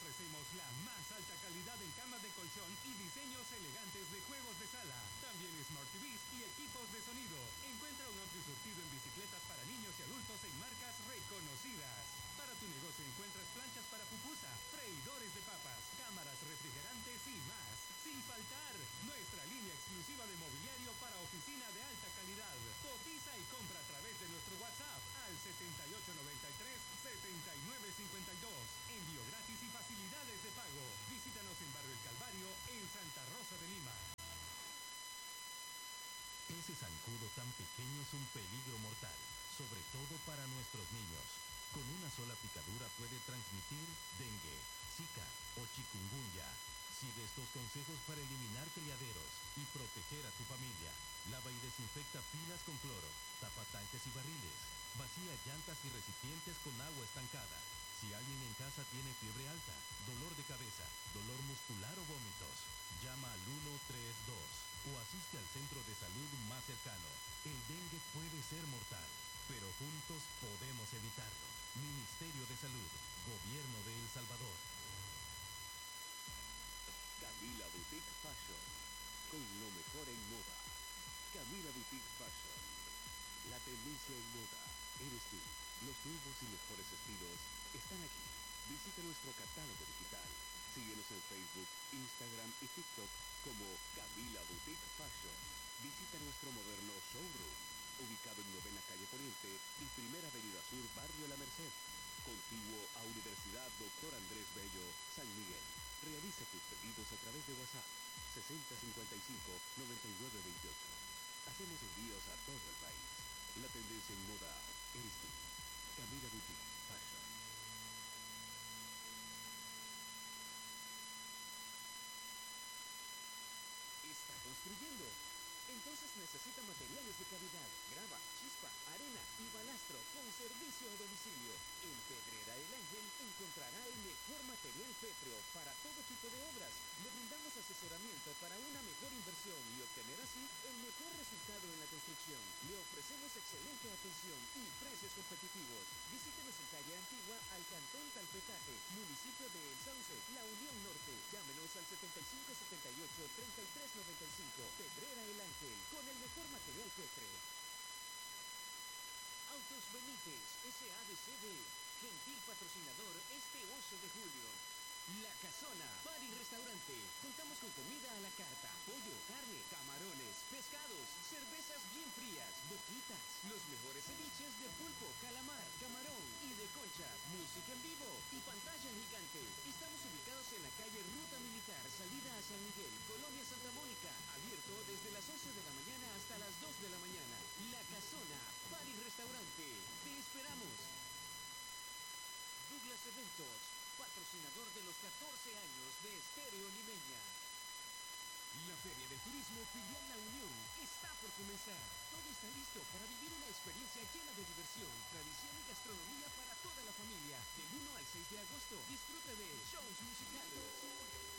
ofrecemos la más alta calidad en camas de colchón y diseños elegantes de juegos de sala. También Smart TVs y equipos de sonido. Encuentra un amplio surtido en bicicletas para niños y adultos en marcas reconocidas. Para tu negocio encuentras planchas para pupusa, freidores de papas, cámaras refrigerantes y más. Sin faltar, nuestra línea exclusiva de mobiliario para oficina de alta calidad. Cotiza y compra a través de nuestro WhatsApp al 7893-7952. Envío gratis y facilidades de pago. Visítanos en Barrio El Calvario, en Santa Rosa de Lima. Ese zancudo tan pequeño es un peligro mortal, sobre todo para nuestros niños. Con una sola picadura puede transmitir dengue, zika o chikungunya. Sigue estos consejos para eliminar criaderos y proteger a tu familia. Lava y desinfecta pilas con cloro, tapa tanques y barriles, vacía llantas y recipientes con agua estancada. Si alguien en casa tiene fiebre alta, dolor de cabeza, dolor muscular o vómitos, llama al 132 o asiste al centro de salud más cercano. El dengue puede ser mortal, pero juntos podemos evitarlo. Ministerio de Salud, Gobierno de El Salvador. Camila Boutique Fashion, con lo mejor en moda. Camila Boutique Fashion, la tendencia en moda eres tú. Los nuevos y mejores estilos están aquí. Visita nuestro catálogo digital. Síguenos en Facebook, Instagram y TikTok como Camila Boutique Fashion. Visita nuestro moderno showroom, ubicado en Novena Calle Poniente y Primera Avenida Sur, Barrio La Merced, contiguo a Universidad Dr. Andrés Bello, San Miguel. Realiza tus pedidos a través de WhatsApp 6055-9928. Hacemos envíos a todo el país. La tendencia en moda eres tú. Camila Boutique Fashion. ¿Está construyendo? Entonces necesita materiales de calidad, grava, chispa, arena y balastro con servicio a domicilio. En Pedrera El Ángel encontrará el mejor material pétreo para todo tipo de obras. Le brindamos asesoramiento para una mejor inversión y obtener así el mejor resultado en la construcción. Le ofrecemos excelente atención y precios competitivos. Visítenos en calle Antigua al Cantón Talpetate, municipio de El Sauce, La Unión Norte. Llámenos al 7578-3395. Pedrera El Ángel, con el mejor material Petre. Autos Benítez, SADCB, gentil patrocinador este 11 de julio. La Casona, bar y restaurante. Contamos con comida a la carta, pollo, carne, camarones, pescados, cervezas bien frías, boquitas, los mejores ceviches de pulpo, calamar, camarón y de concha, música en vivo y pantalla gigante. Estamos ubicados en la calle Ruta Militar, salida a San Miguel, Colonia Santa Mónica, abierto desde las 11 de la mañana hasta las 2 de la mañana. La Casona, bar y restaurante. Te esperamos. Douglas Eventos, patrocinador de los 14 años de Estéreo Limeña. La Feria del Turismo Filial La Unión está por comenzar. Todo está listo para vivir una experiencia llena de diversión, tradición y gastronomía para toda la familia. Del 1 al 6 de agosto, disfrute de shows musicales,